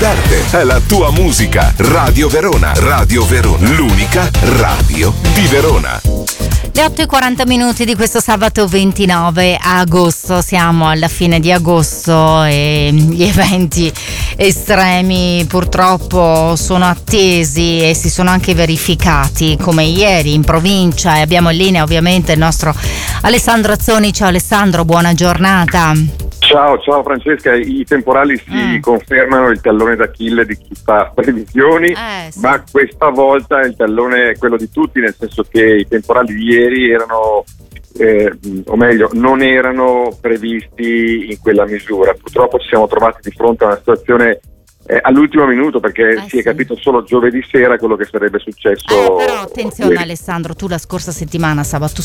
diverte. È la tua musica. Radio Verona. Radio Verona. L'unica radio di Verona. Le 8:40 di questo sabato 29 agosto, siamo alla fine di agosto e gli eventi estremi purtroppo sono attesi e si sono anche verificati, come ieri in provincia, e abbiamo in linea ovviamente il nostro Alessandro Azzoni. Ciao Alessandro, buona giornata. Ciao Francesca, i temporali si confermano il tallone d'Achille di chi fa previsioni, sì. Ma questa volta il tallone è quello di tutti, nel senso che i temporali di ieri erano, o meglio, non erano previsti in quella misura. Purtroppo ci siamo trovati di fronte a una situazione all'ultimo minuto, perché si è capito solo giovedì sera quello che sarebbe successo. Però attenzione Alessandro, tu la scorsa settimana, sabato